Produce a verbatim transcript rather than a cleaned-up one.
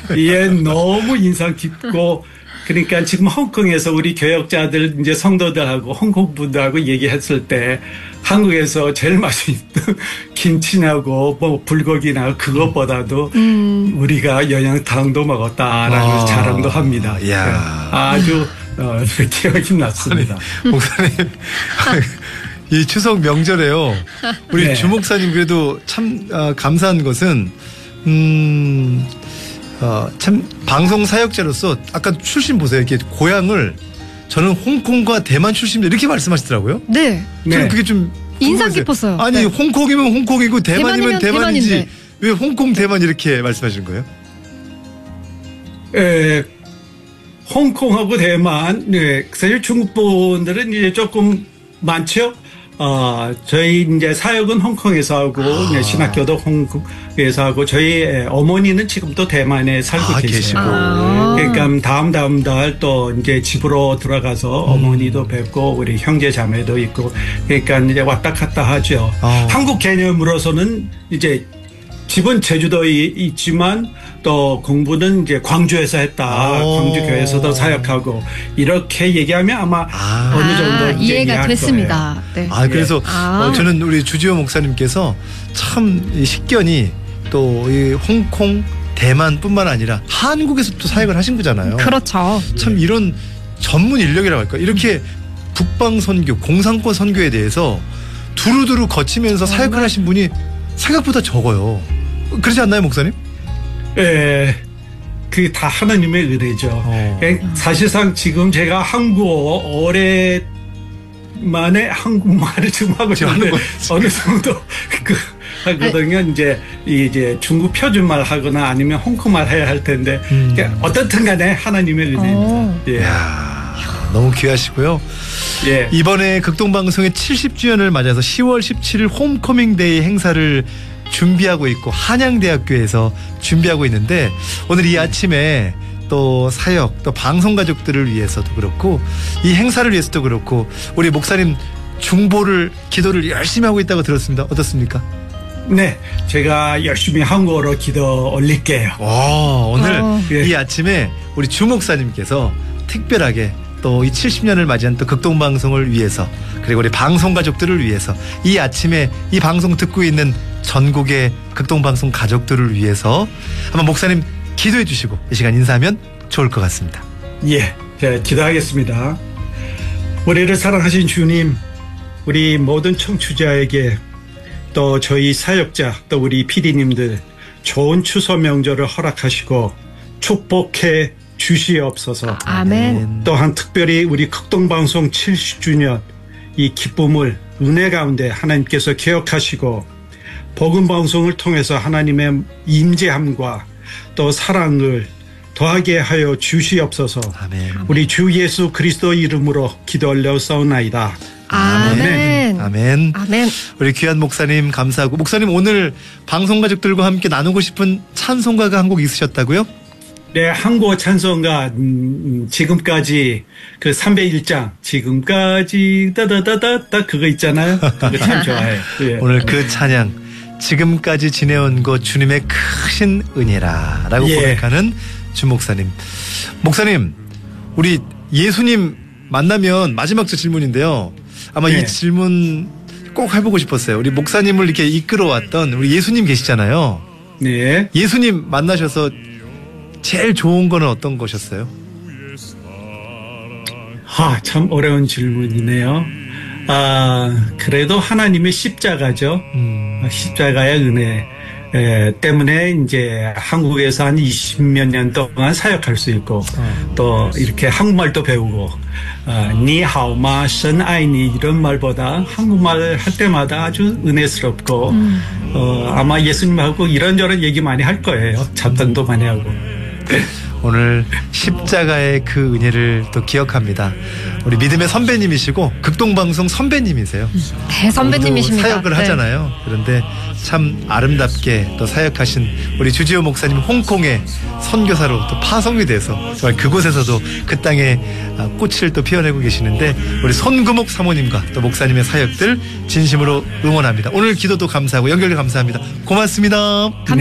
예, 너무 인상 깊고 그러니까 지금 홍콩에서 우리 교역자들 이제 성도들하고 홍콩 분들하고 얘기했을 때 한국에서 제일 맛있는 김치냐고 뭐 불고기나 그것보다도 음. 우리가 영양탕도 먹었다라는 아. 자랑도 합니다. 이야. 아주 어, 기억이 났습니다. 아니, 목사님 이 추석 명절에요. 우리 네. 주 목사님 그래도 참 어, 감사한 것은 음. 어, 참 방송 사역자로서 아까 출신 보세요. 이렇게 고향을 저는 홍콩과 대만 출신입니다. 이렇게 말씀하시더라고요. 네. 저는 네. 그게 좀 인상 깊었어요. 아니 네. 홍콩이면 홍콩이고 대만이면, 대만이면 대만인지 대만인데. 왜 홍콩 대만 이렇게 말씀하시는 거예요? 에, 홍콩하고 대만, 네, 사실 중국 분들은 이제 조금 많죠. 어, 저희 이제 사역은 홍콩에서 하고, 아. 네, 신학교도 홍콩에서 하고, 저희 어머니는 지금도 대만에 살고 아, 계시고. 아. 그러니까 다음, 다음 달 또 이제 집으로 들어가서 음. 어머니도 뵙고, 우리 형제 자매도 있고, 그러니까 이제 왔다 갔다 하죠. 아. 한국 개념으로서는 이제 집은 제주도에 있지만 또 공부는 이제 광주에서 했다. 오. 광주 교회에서도 사역하고 이렇게 얘기하면 아마 아. 어느 정도 아, 이해가 됐습니다. 네. 아 그래서 아. 어, 저는 우리 주지호 목사님께서 참 이 식견이 또 이 홍콩, 대만뿐만 아니라 한국에서 또 사역을 하신 거잖아요. 그렇죠. 참 이런 전문 인력이라고 할까. 이렇게 북방 선교, 공산권 선교에 대해서 두루두루 거치면서 사역을 하신 분이 생각보다 적어요. 그렇지 않나요, 목사님? 예, 그게 다 하나님의 은혜죠. 어. 사실상 지금 제가 한국어 오랜만에 한국말을 좀 하고 있는데 어느 정도 그 하거든요. 이제 이제 중국 표준말 하거나 아니면 홍콩말 해야 할 텐데 음. 어떻든 간에 하나님의 은혜입니다. 예. 이야, 너무 귀하시고요. 예. 이번에 극동방송의 칠십 주년을 맞아서 시월 십칠일 홈커밍데이 행사를 준비하고 있고 한양대학교에서 준비하고 있는데 오늘 이 아침에 또 사역 또 방송 가족들을 위해서도 그렇고 이 행사를 위해서도 그렇고 우리 목사님 중보를 기도를 열심히 하고 있다고 들었습니다. 어떻습니까? 네, 제가 열심히 한국어로 기도 올릴게요. 오, 오늘 어. 이 아침에 우리 주 목사님께서 특별하게 또 이 칠십 년을 맞이한 또 극동방송을 위해서 그리고 우리 방송 가족들을 위해서 이 아침에 이 방송 듣고 있는 전국의 극동방송 가족들을 위해서 한번 목사님 기도해 주시고 이 시간 인사하면 좋을 것 같습니다. 예, 자, 기도하겠습니다. 우리를 사랑하신 주님, 우리 모든 청취자에게 또 저희 사역자 또 우리 피디님들 좋은 추석 명절을 허락하시고 축복해 주시옵소서. 아멘. 또한 특별히 우리 극동방송 칠십 주년 이 기쁨을 은혜 가운데 하나님께서 기억하시고 복음방송을 통해서 하나님의 임재함과 또 사랑을 더하게 하여 주시옵소서. 아멘. 우리 주 예수 그리스도 이름으로 기도 올려싸우나이다. 아멘. 아멘. 아멘. 우리 귀한 목사님 감사하고 목사님 오늘 방송 가족들과 함께 나누고 싶은 찬송가가 한 곡 있으셨다고요? 네, 한국어 찬송가 음, 지금까지 그 삼백일 장 지금까지 따다다다다 그거 있잖아요. 그거 참 좋아해요. 예. 오늘 그 찬양 지금까지 지내온 것 주님의 크신 은혜라 라고 예. 고백하는 주 목사님. 목사님 우리 예수님 만나면 마지막 질문인데요. 아마 네. 이 질문 꼭 해보고 싶었어요. 우리 목사님을 이렇게 이끌어왔던 우리 예수님 계시잖아요. 네. 예수님 만나셔서 제일 좋은 거는 어떤 것이었어요? 아, 참 어려운 질문이네요. 아, 그래도 하나님의 십자가죠. 음. 십자가의 은혜 에, 때문에 이제 한국에서 한 이십몇 년 동안 사역할 수 있고 어. 또 이렇게 한국말도 배우고 어, 니하오마 선아이니 이런 말보다 한국말 할 때마다 아주 은혜스럽고 음. 어, 아마 예수님하고 이런저런 얘기 많이 할 거예요. 잡담도 많이 하고. 오늘 십자가의 그 은혜를 또 기억합니다. 우리 믿음의 선배님이시고 극동방송 선배님이세요. 대선배님이십니다. 사역을 네. 하잖아요. 그런데 참 아름답게 또 사역하신 우리 주지호 목사님 홍콩의 선교사로 또 파송이 돼서 정말 그곳에서도 그 땅에 꽃을 또 피워내고 계시는데 우리 손금옥 사모님과 또 목사님의 사역들 진심으로 응원합니다. 오늘 기도도 감사하고 연결도 감사합니다. 고맙습니다.